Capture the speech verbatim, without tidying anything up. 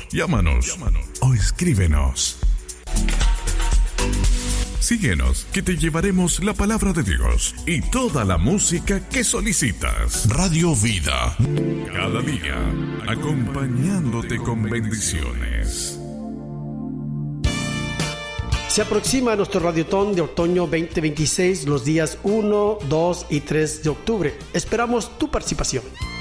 llámanos o escríbenos. Síguenos, que te llevaremos la palabra de Dios y toda la música que solicitas. Radio Vida, cada día acompañándote con bendiciones. Se aproxima nuestro Radiotón de Otoño veinte veintiséis los días uno, dos y tres de octubre. Esperamos tu participación.